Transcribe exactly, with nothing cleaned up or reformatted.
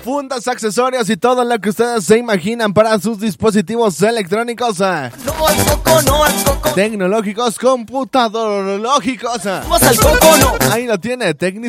fundas, accesorios y todo lo que ustedes se imaginan para sus dispositivos electrónicos. No al coco, no al coco. Tecnológicos, computadológicos. Vamos al coco, no. Ahí lo tiene, Tecnis.